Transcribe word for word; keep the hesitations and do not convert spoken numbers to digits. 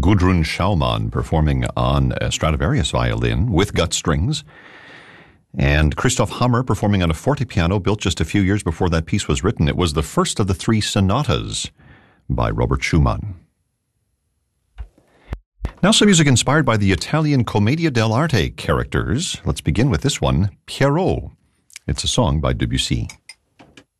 Gudrun Schaumann performing on a Stradivarius violin with gut strings, and Christoph Hammer performing on a fortepiano built just a few years before that piece was written. It was the first of the three sonatas by Robert Schumann. Now some music inspired by the Italian Commedia dell'arte characters. Let's begin with this one, Pierrot. It's a song by Debussy.